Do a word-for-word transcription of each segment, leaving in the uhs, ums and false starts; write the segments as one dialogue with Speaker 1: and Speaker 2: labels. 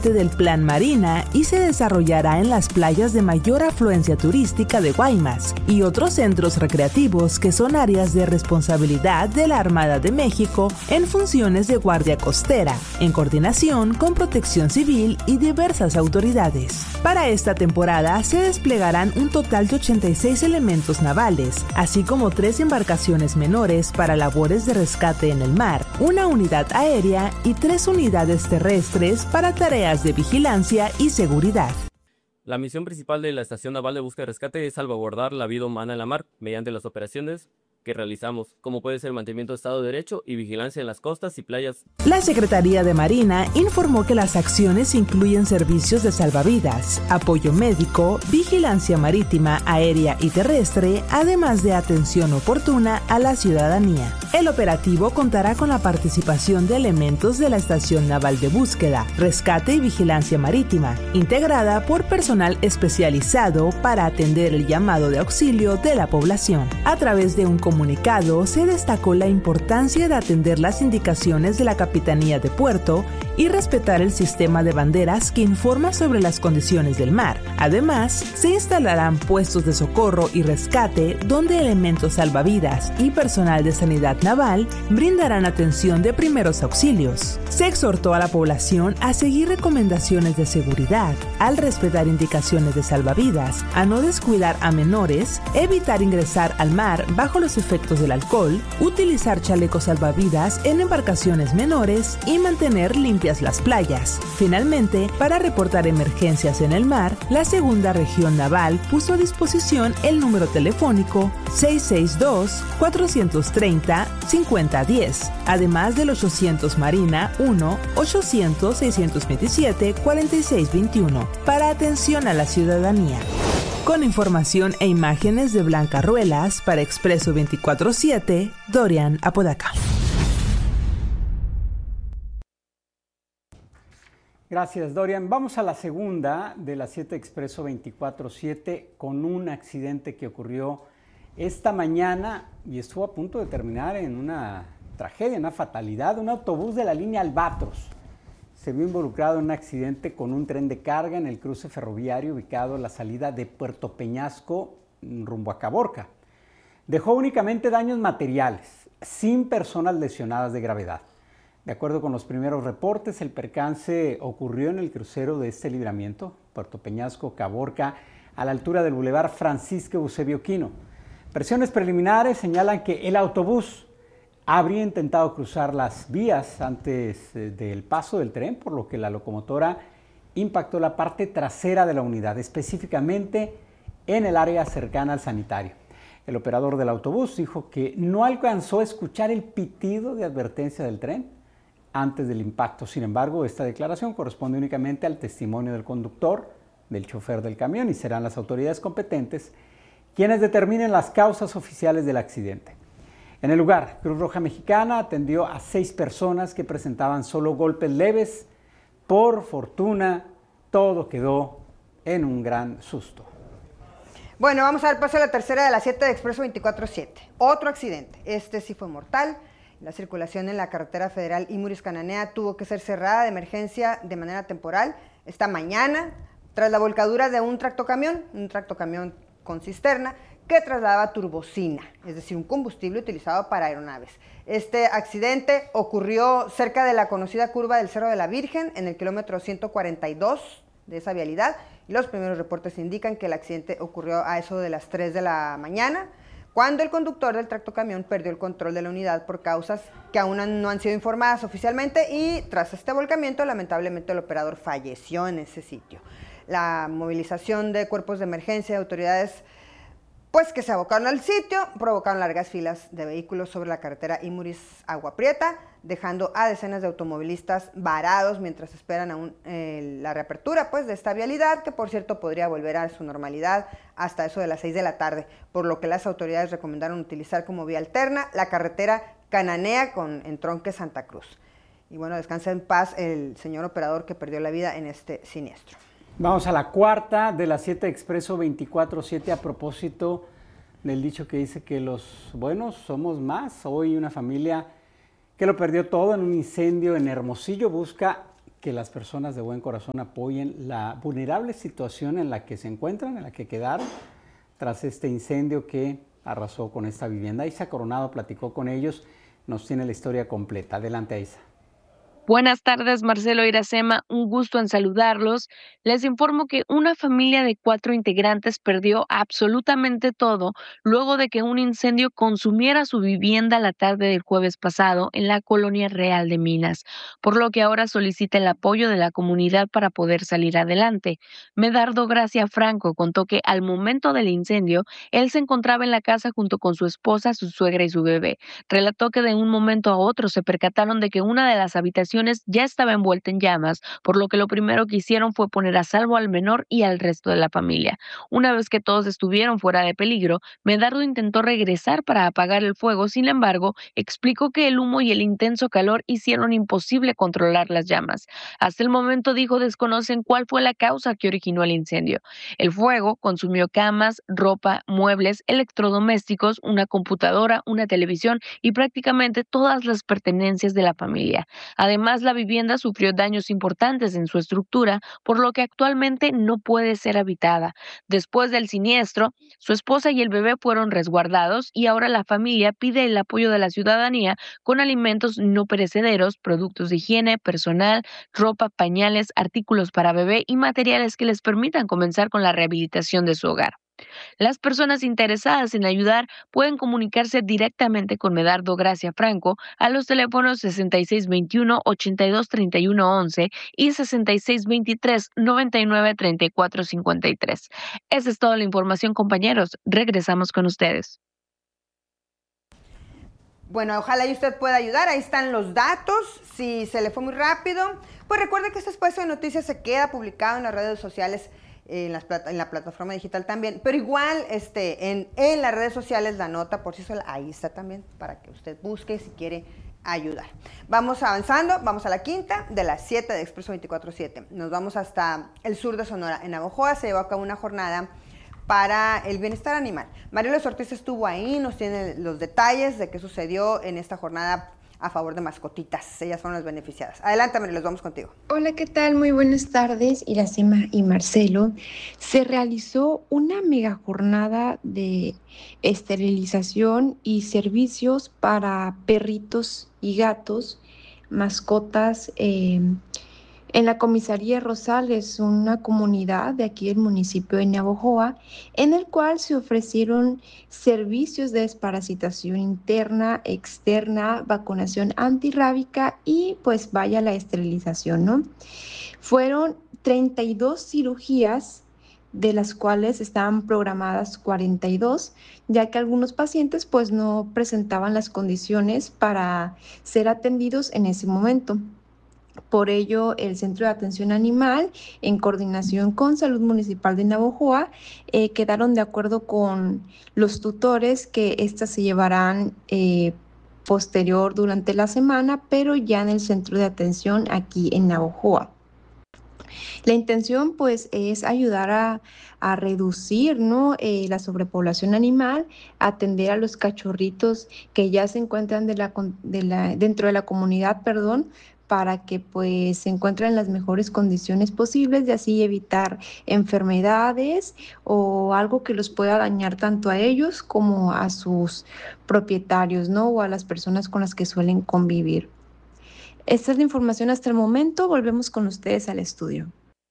Speaker 1: parte del Plan Marina y se desarrollará en las playas de mayor afluencia turística de Guaymas y otros centros recreativos que son áreas de responsabilidad de la Armada de México en funciones de guardia costera, en coordinación con Protección Civil y diversas autoridades. Para esta temporada se desplegarán un total de ochenta y seis elementos navales, así como tres embarcaciones menores para labores de rescate en el mar, una unidad aérea y tres unidades terrestres para tareas de vigilancia y seguridad.
Speaker 2: La misión principal de la Estación Naval de Búsqueda y Rescate es salvaguardar la vida humana en la mar mediante las operaciones que realizamos, como puede ser el mantenimiento de Estado de Derecho y vigilancia en las costas y playas.
Speaker 1: La Secretaría de Marina informó que las acciones incluyen servicios de salvavidas, apoyo médico, vigilancia marítima, aérea y terrestre, además de atención oportuna a la ciudadanía. El operativo contará con la participación de elementos de la Estación Naval de Búsqueda, Rescate y Vigilancia Marítima, integrada por personal especializado para atender el llamado de auxilio de la población. A través de un comunicado se destacó la importancia de atender las indicaciones de la Capitanía de Puerto y respetar el sistema de banderas que informa sobre las condiciones del mar. Además, se instalarán puestos de socorro y rescate donde elementos salvavidas y personal de sanidad naval brindarán atención de primeros auxilios. Se exhortó a la población a seguir recomendaciones de seguridad, al respetar indicaciones de salvavidas, a no descuidar a menores, evitar ingresar al mar bajo los efectos del alcohol, utilizar chalecos salvavidas en embarcaciones menores y mantener limpias las playas. Finalmente, para reportar emergencias en el mar, la Segunda Región Naval puso a disposición el número telefónico seis seis dos, cuatro tres cero, cinco cero uno cero, además del ochocientos Marina uno, ochocientos, seiscientos veintisiete, cuarenta y seis veintiuno, para atención a la ciudadanía. Con información e imágenes de Blanca Ruelas para Expreso veinticuatro siete, Dorian Apodaca.
Speaker 3: Gracias, Dorian. Vamos a la segunda de las siete Expreso veinticuatro siete con un accidente que ocurrió esta mañana y estuvo a punto de terminar en una tragedia, una fatalidad. Un autobús de la línea Albatros se vio involucrado en un accidente con un tren de carga en el cruce ferroviario ubicado a la salida de Puerto Peñasco rumbo a Caborca. Dejó únicamente daños materiales, sin personas lesionadas de gravedad. De acuerdo con los primeros reportes, el percance ocurrió en el crucero de este libramiento, Puerto Peñasco, Caborca, a la altura del Boulevard Francisco Eusebio Quino. Versiones preliminares señalan que el autobús habría intentado cruzar las vías antes del paso del tren, por lo que la locomotora impactó la parte trasera de la unidad, específicamente en el área cercana al sanitario. El operador del autobús dijo que no alcanzó a escuchar el pitido de advertencia del tren antes del impacto. Sin embargo, esta declaración corresponde únicamente al testimonio del conductor, del chofer del camión, y serán las autoridades competentes quienes determinen las causas oficiales del accidente. En el lugar, Cruz Roja Mexicana atendió a seis personas que presentaban solo golpes leves. Por fortuna, todo quedó en un gran susto.
Speaker 4: Bueno, vamos a dar paso a la tercera de las siete de Expreso veinticuatro siete. Otro accidente. Este sí fue mortal. La circulación en la carretera federal Imuris-Cananea tuvo que ser cerrada de emergencia de manera temporal esta mañana tras la volcadura de un tractocamión, un tractocamión con cisterna que trasladaba turbocina, es decir, un combustible utilizado para aeronaves. Este accidente ocurrió cerca de la conocida curva del Cerro de la Virgen, en el kilómetro ciento cuarenta y dos de esa vialidad, y los primeros reportes indican que el accidente ocurrió a eso de las tres de la mañana, cuando el conductor del tractocamión perdió el control de la unidad por causas que aún no han sido informadas oficialmente, y tras este volcamiento, lamentablemente, el operador falleció en ese sitio. La movilización de cuerpos de emergencia y autoridades pues que se abocaron al sitio, provocaron largas filas de vehículos sobre la carretera Imuris-Agua Prieta, dejando a decenas de automovilistas varados mientras esperan aún eh, la reapertura pues, de esta vialidad, que por cierto podría volver a su normalidad hasta eso de las seis de la tarde, por lo que las autoridades recomendaron utilizar como vía alterna la carretera Cananea con entronque Santa Cruz. Y bueno, descansa en paz el señor operador que perdió la vida en este siniestro.
Speaker 3: Vamos a la cuarta de las siete Expreso veinticuatro siete a propósito del dicho que dice que los buenos somos más. Hoy una familia que lo perdió todo en un incendio en Hermosillo busca que las personas de buen corazón apoyen la vulnerable situación en la que se encuentran, en la que quedaron tras este incendio que arrasó con esta vivienda. Aiza Coronado platicó con ellos, nos tiene la historia completa. Adelante, Aiza.
Speaker 5: Buenas tardes, Marcelo Iracema, un gusto en saludarlos. Les informo que una familia de cuatro integrantes perdió absolutamente todo luego de que un incendio consumiera su vivienda la tarde del jueves pasado en la colonia Real de Minas, por lo que ahora solicita el apoyo de la comunidad para poder salir adelante. Medardo Gracia Franco contó que al momento del incendio, él se encontraba en la casa junto con su esposa, su suegra y su bebé. Relató que de un momento a otro se percataron de que una de las habitaciones ya estaba envuelta en llamas, por lo que lo primero que hicieron fue poner a salvo al menor y al resto de la familia. Una vez que todos estuvieron fuera de peligro, Medardo intentó regresar para apagar el fuego, sin embargo, explicó que el humo y el intenso calor hicieron imposible controlar las llamas. Hasta el momento, dijo, desconocen cuál fue la causa que originó el incendio. El fuego consumió camas, ropa, muebles, electrodomésticos, una computadora, una televisión y prácticamente todas las pertenencias de la familia. Además, Además, la vivienda sufrió daños importantes en su estructura, por lo que actualmente no puede ser habitada. Después del siniestro, su esposa y el bebé fueron resguardados y ahora la familia pide el apoyo de la ciudadanía con alimentos no perecederos, productos de higiene, personal, ropa, pañales, artículos para bebé y materiales que les permitan comenzar con la rehabilitación de su hogar. Las personas interesadas en ayudar pueden comunicarse directamente con Medardo Gracia Franco a los teléfonos sesenta y seis veintiuno, ochenta y dos treinta y uno once y sesenta y seis veintitrés, noventa y nueve treinta y cuatro cincuenta y tres. Esa es toda la información, compañeros. Regresamos con ustedes.
Speaker 4: Bueno, ojalá y usted pueda ayudar. Ahí están los datos. Si se le fue muy rápido, pues recuerde que este espacio de noticias se queda publicado en las redes sociales, En, las plata, en la plataforma digital también, pero igual este, en, en las redes sociales la nota por sí sola, ahí está también para que usted busque si quiere ayudar. Vamos avanzando, vamos a la quinta de las siete de Expreso veinticuatro siete. Nos vamos hasta el sur de Sonora. En Navojoa se llevó a cabo una jornada para el bienestar animal. Marielos Ortiz estuvo ahí, nos tiene los detalles de qué sucedió en esta jornada a favor de mascotitas. Ellas son las beneficiadas. Adelante, Marielos, vamos contigo.
Speaker 6: Hola, ¿qué tal? Muy buenas tardes, Iracema y Marcelo. Se realizó una mega jornada de esterilización y servicios para perritos y gatos, mascotas, eh, en la comisaría Rosales, una comunidad de aquí del municipio de Navojoa, en el cual se ofrecieron servicios de desparasitación interna, externa, vacunación antirrábica y pues vaya la esterilización, ¿no? Fueron treinta y dos cirugías, de las cuales estaban programadas cuarenta y dos, ya que algunos pacientes pues no presentaban las condiciones para ser atendidos en ese momento. Por ello, el Centro de Atención Animal, en coordinación con Salud Municipal de Navojoa, eh, quedaron de acuerdo con los tutores que éstas se llevarán eh, posterior durante la semana, pero ya en el Centro de Atención aquí en Navojoa. La intención pues es ayudar a, a reducir, ¿no? eh, la sobrepoblación animal, atender a los cachorritos que ya se encuentran de la, de la, dentro de la comunidad, perdón, para que pues se encuentren en las mejores condiciones posibles y así evitar enfermedades o algo que los pueda dañar tanto a ellos como a sus propietarios, ¿no? O a las personas con las que suelen convivir. Esta es la información hasta el momento. Volvemos con ustedes al estudio.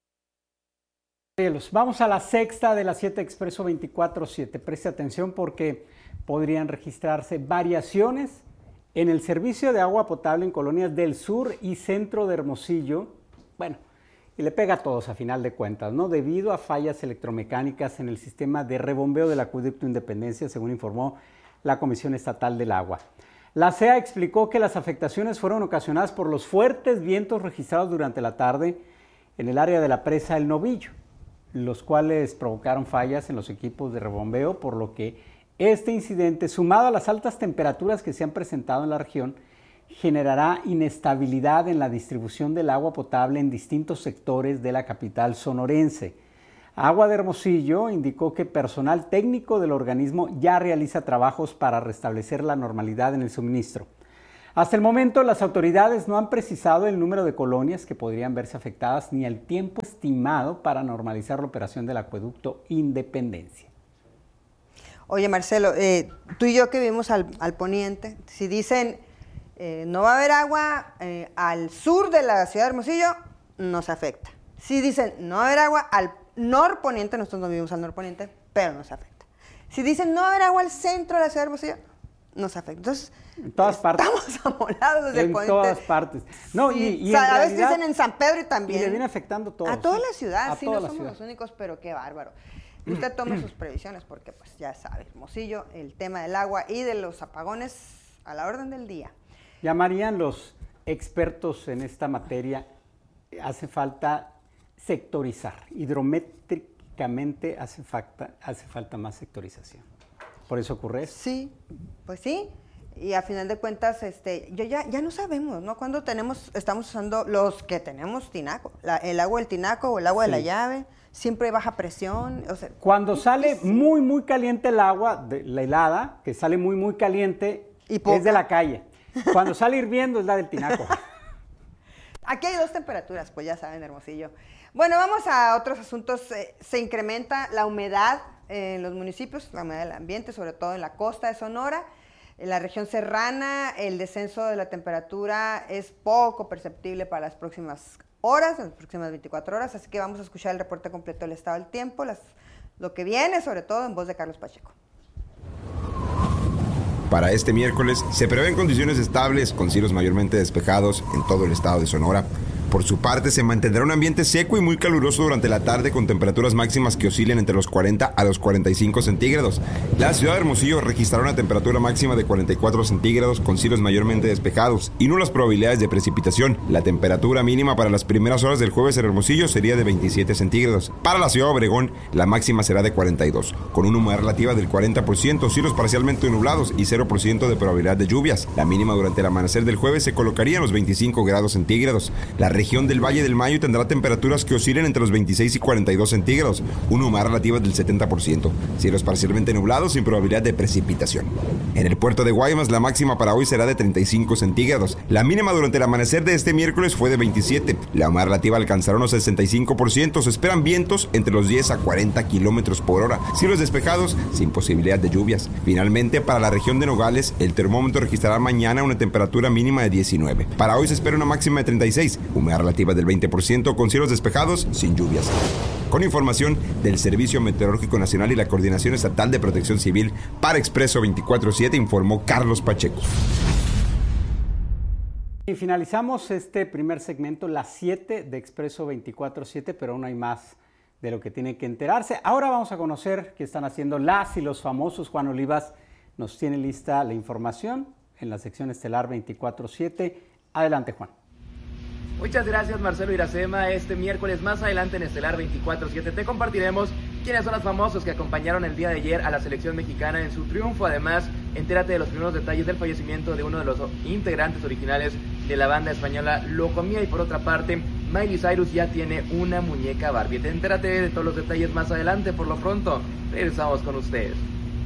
Speaker 3: Vamos a la sexta de las siete Expreso veinticuatro siete. Preste atención porque podrían registrarse variaciones en el servicio de agua potable en colonias del sur y centro de Hermosillo, bueno, y le pega a todos a final de cuentas, ¿no? Debido a fallas electromecánicas en el sistema de rebombeo del acueducto Independencia, según informó la Comisión Estatal del Agua. La C E A explicó que las afectaciones fueron ocasionadas por los fuertes vientos registrados durante la tarde en el área de la presa El Novillo, los cuales provocaron fallas en los equipos de rebombeo, por lo que este incidente, sumado a las altas temperaturas que se han presentado en la región, generará inestabilidad en la distribución del agua potable en distintos sectores de la capital sonorense. Agua de Hermosillo indicó que personal técnico del organismo ya realiza trabajos para restablecer la normalidad en el suministro. Hasta el momento, las autoridades no han precisado el número de colonias que podrían verse afectadas ni el tiempo estimado para normalizar la operación del acueducto Independencia.
Speaker 4: Oye, Marcelo, eh, tú y yo que vivimos al, al poniente, si dicen eh, no va a haber agua eh, al sur de la ciudad de Hermosillo, nos afecta. Si dicen no va a haber agua al norponiente, nosotros no vivimos al norponiente, pero nos afecta. Si dicen no va a haber agua al centro de la ciudad de Hermosillo, nos afecta. Entonces,
Speaker 3: en todas partes.
Speaker 4: Estamos amolados desde el poniente.
Speaker 3: En todas partes. No,
Speaker 4: sí,
Speaker 3: y, y
Speaker 4: o sea,
Speaker 3: en
Speaker 4: a veces
Speaker 3: realidad,
Speaker 4: dicen en San Pedro y también.
Speaker 3: Y le viene afectando a todos.
Speaker 4: A toda
Speaker 3: ¿sí?
Speaker 4: la ciudad,
Speaker 3: a
Speaker 4: sí,
Speaker 3: toda
Speaker 4: no
Speaker 3: la
Speaker 4: somos
Speaker 3: ciudad.
Speaker 4: los únicos, pero qué bárbaro. Usted tome sus previsiones porque, pues, ya sabe, Hermosillo, el tema del agua y de los apagones a la orden del día.
Speaker 3: Llamarían los expertos en esta materia, hace falta sectorizar. Hidrométricamente hace falta, hace falta más sectorización. ¿Por eso ocurre eso?
Speaker 4: Sí, pues sí. Y a final de cuentas, este, yo ya, ya no sabemos, ¿no? Cuando tenemos, estamos usando los que tenemos tinaco, la, el agua del tinaco o el agua sí. de la llave, siempre hay baja presión. O sea,
Speaker 3: cuando sale sí. muy, muy caliente el agua, de, la helada, que sale muy, muy caliente, ¿y es de la calle. Cuando sale hirviendo es la del tinaco.
Speaker 4: Aquí hay dos temperaturas, pues ya saben, Hermosillo. Bueno, vamos a otros asuntos. Eh, se incrementa la humedad en los municipios, la humedad del ambiente, sobre todo en la costa de Sonora. En la región serrana, el descenso de la temperatura es poco perceptible para las próximas horas, en las próximas veinticuatro horas, así que vamos a escuchar el reporte completo del estado del tiempo, las, lo que viene, sobre todo en voz de Carlos Pacheco.
Speaker 7: Para este miércoles se prevén condiciones estables con cielos mayormente despejados en todo el estado de Sonora. Por su parte, se mantendrá un ambiente seco y muy caluroso durante la tarde con temperaturas máximas que oscilen entre los cuarenta a los cuarenta y cinco centígrados. La ciudad de Hermosillo registrará una temperatura máxima de cuarenta y cuatro centígrados con cielos mayormente despejados y nulas probabilidades de precipitación. La temperatura mínima para las primeras horas del jueves en Hermosillo sería de veintisiete centígrados. Para la ciudad de Obregón, la máxima será de cuarenta y dos, con una humedad relativa del cuarenta por ciento, cielos parcialmente nublados y cero por ciento de probabilidad de lluvias. La mínima durante el amanecer del jueves se colocaría en los veinticinco grados centígrados. La La región del Valle del Mayo tendrá temperaturas que oscilen entre los veintiséis y cuarenta y dos centígrados, una humedad relativa del setenta por ciento, cielos parcialmente nublados sin probabilidad de precipitación. En el puerto de Guaymas, la máxima para hoy será de treinta y cinco centígrados. La mínima durante el amanecer de este miércoles fue de veintisiete. La humedad relativa alcanzará unos sesenta y cinco por ciento. Se esperan vientos entre los diez a cuarenta kilómetros por hora, cielos despejados sin posibilidad de lluvias. Finalmente, para la región de Nogales, el termómetro registrará mañana una temperatura mínima de diecinueve. Para hoy se espera una máxima de treinta y seis, humedad relativa del veinte por ciento con cielos despejados sin lluvias. Con información del Servicio Meteorológico Nacional y la Coordinación Estatal de Protección Civil, para Expreso veinticuatro siete informó Carlos Pacheco.
Speaker 3: Y finalizamos este primer segmento, las siete de Expreso veinticuatro siete, pero aún hay más de lo que tiene que enterarse. Ahora vamos a conocer qué están haciendo las y los famosos. Juan Olivas nos tiene lista la información en la sección estelar veinticuatro siete. Adelante, Juan.
Speaker 8: Muchas gracias, Marcelo Iracema. Este miércoles, más adelante en Estelar veinticuatro siete, te compartiremos quiénes son los famosos que acompañaron el día de ayer a la selección mexicana en su triunfo. Además, entérate de los primeros detalles del fallecimiento de uno de los integrantes originales de la banda española Locomía. Y por otra parte, Miley Cyrus ya tiene una muñeca Barbie. Entérate de todos los detalles más adelante. Por lo pronto, regresamos con ustedes.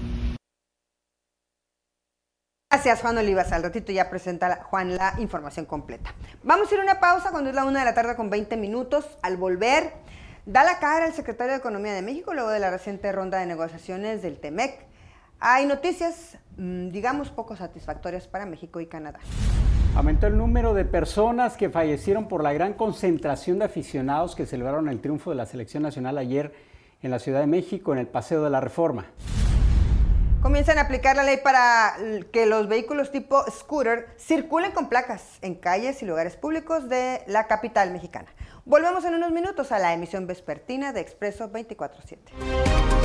Speaker 4: Gracias, Juan Olivas. Al ratito ya presenta Juan la información completa. Vamos a ir a una pausa cuando es la una de la tarde con veinte minutos. Al volver, da la cara el secretario de Economía de México luego de la reciente ronda de negociaciones del TEMEC. Hay noticias, digamos, poco satisfactorias para México y Canadá.
Speaker 3: Aumentó el número de personas que fallecieron por la gran concentración de aficionados que celebraron el triunfo de la selección nacional ayer en la Ciudad de México en el Paseo de la Reforma.
Speaker 4: Comienzan a aplicar la ley para que los vehículos tipo scooter circulen con placas en calles y lugares públicos de la capital mexicana. Volvemos en unos minutos a la emisión vespertina de Expreso veinticuatro siete.